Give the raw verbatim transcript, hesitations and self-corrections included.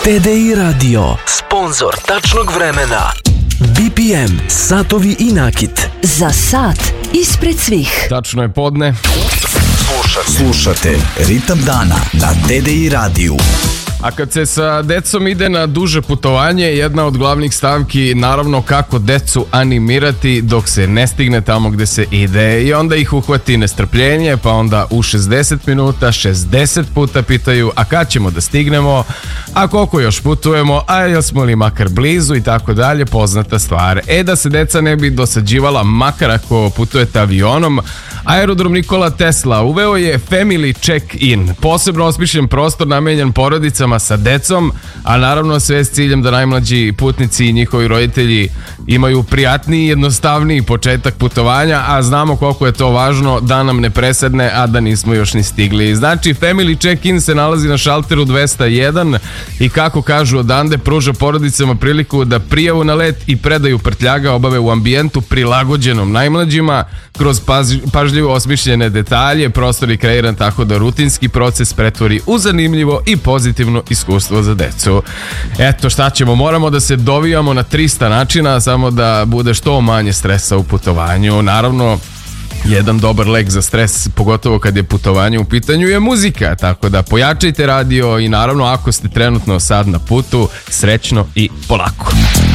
T D I Radio, sponzor tačnog vremena. B P M, satovi i nakit. Za sat ispred svih. Tačno je podne. Slušate, Slušate Ritam dana na T D I radiju. A kad se sa decom ide na duže putovanje, jedna od glavnih stavki naravno kako decu animirati dok se ne stigne tamo gde se ide, i onda ih uhvati nestrpljenje, pa onda u šezdeset minuta šezdeset puta pitaju a kad ćemo da stignemo, a koliko još putujemo, a jesmo li makar blizu i tako dalje, poznata stvar. E da se deca ne bi dosađivala makar ako putujete avionom, Aerodrom Nikola Tesla uveo je Family Check-in, posebno osmišljen prostor namenjen porodicama sa decom, a naravno sve s ciljem da najmlađi putnici i njihovi roditelji imaju prijatniji i jednostavniji početak putovanja, a znamo koliko je to važno da nam ne presedne, a da nismo još ni stigli. Znači, Family Check-in se nalazi na šalteru dvesta jedan i kako kažu odande, pruža porodicama priliku da prijavu na let i predaju prtljaga obave u ambijentu prilagođenom najmlađima kroz paž, pažljivo osmišljene detalje. Prostor je kreiran tako da rutinski proces pretvori u zanimljivo i pozitivno iskustvo za decu. Eto, šta ćemo, moramo da se dovijamo na trista načina samo da bude što manje stresa u putovanju. Naravno, jedan dobar lek za stres, pogotovo kad je putovanje u pitanju, je muzika, tako da pojačajte radio i naravno ako ste trenutno sad na putu, srećno i polako.